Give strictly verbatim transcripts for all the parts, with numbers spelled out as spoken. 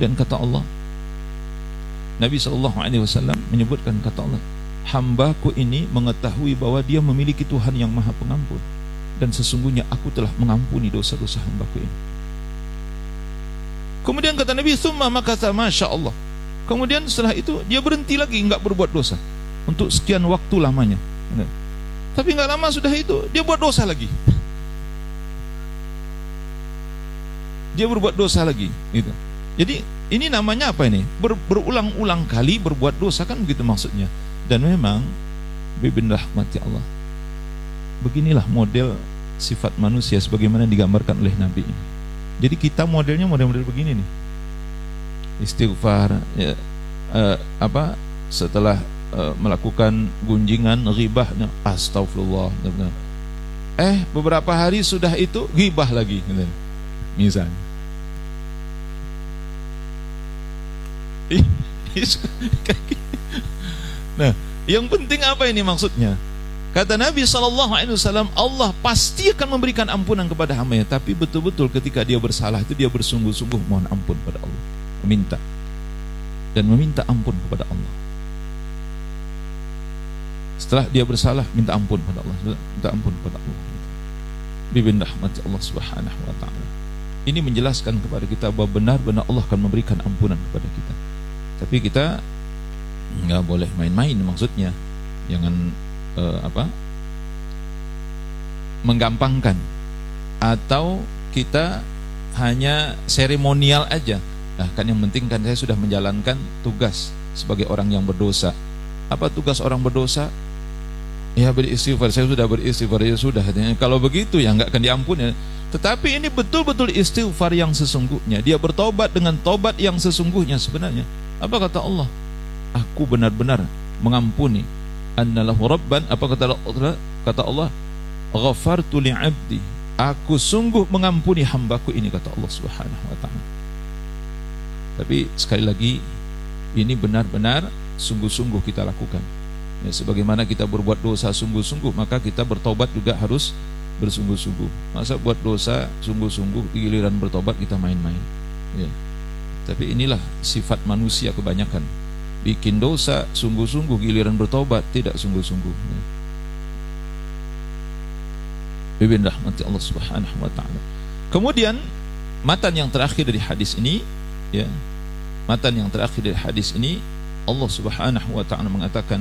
Kemudian kata Allah, Nabi shallallahu alaihi wasallam menyebutkan, kata Allah, hambaku ini mengetahui bahwa dia memiliki Tuhan yang maha pengampun, dan sesungguhnya aku telah mengampuni dosa-dosa hambaku ini. Kemudian kata Nabi, summa makatha masya Allah. Kemudian setelah itu dia berhenti lagi, enggak berbuat dosa untuk sekian waktu lamanya. Tapi enggak lama sudah itu dia buat dosa lagi. Dia berbuat dosa lagi, gitu. Jadi ini namanya apa ini? Ber, berulang-ulang kali berbuat dosa, kan begitu maksudnya. Dan memang bibin rahmati Allah, beginilah model sifat manusia sebagaimana digambarkan oleh Nabi ini. Jadi kita modelnya model-model begini nih. Istighfar, ya, uh, apa setelah uh, melakukan gunjingan, ghibahnya astagfirullah. Eh beberapa hari sudah itu ghibah lagi, gitu. Misalnya. Nah, yang penting apa ini maksudnya? Kata Nabi shallallahu alaihi wasallam, Allah pasti akan memberikan ampunan kepada hambanya, tapi betul-betul ketika dia bersalah itu dia bersungguh-sungguh mohon ampun kepada Allah, meminta dan meminta ampun kepada Allah. Setelah dia bersalah, minta ampun kepada Allah, minta ampun kepada Allah. Bibin rahmat Allah subhanahu wa ta'ala. Ini menjelaskan kepada kita bahwa benar-benar Allah akan memberikan ampunan kepada kita. Tapi kita nggak boleh main-main, maksudnya jangan uh, apa menggampangkan, atau kita hanya seremonial aja. Nah kan yang penting kan saya sudah menjalankan tugas sebagai orang yang berdosa. Apa tugas orang berdosa? Ya beristighfar, saya sudah beristighfar, ya sudah. Kalau begitu ya nggak akan diampuni. Tetapi ini betul-betul istighfar yang sesungguhnya. Dia bertobat dengan tobat yang sesungguhnya sebenarnya. Apa kata Allah? Aku benar-benar mengampuni. Annalahu rabban, apa kata Allah? Kata Allah, ghafartu li'abdi. Aku sungguh mengampuni hambaku ini, kata Allah subhanahu wa ta'ala. Tapi sekali lagi, ini benar-benar sungguh-sungguh kita lakukan. Ya, sebagaimana kita berbuat dosa sungguh-sungguh, maka kita bertobat juga harus bersungguh-sungguh. Masa buat dosa sungguh-sungguh, giliran bertobat kita main-main, ya. Tapi inilah sifat manusia kebanyakan, bikin dosa sungguh-sungguh, giliran bertobat tidak sungguh-sungguh, ya. Bibin rahmati Allah subhanahu wa ta'ala. Kemudian matan yang terakhir dari hadis ini, ya, matan yang terakhir dari hadis ini, Allah subhanahu wa ta'ala mengatakan,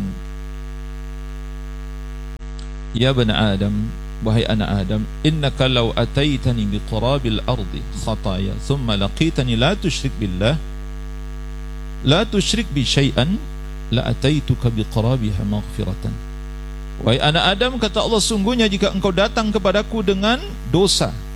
ya bani Adam, wahai anak Adam, innaka law ataitani biqurabil ardi khataya thumma laqitani la tusyrik billah la tusyrik bi syai'an la ataituka biqurabiha maghfiratan. Wahai anak Adam, kata Allah, sungguhnya jika engkau datang kepadaku dengan dosa